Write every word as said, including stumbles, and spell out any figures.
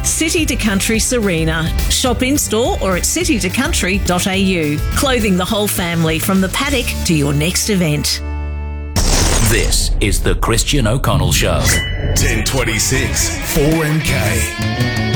City to Country Serena. Shop in-store or at city to country dot a u. Clothing the whole family from the paddock to your next event. This is the Christian O'Connell Show. ten twenty-six four M K.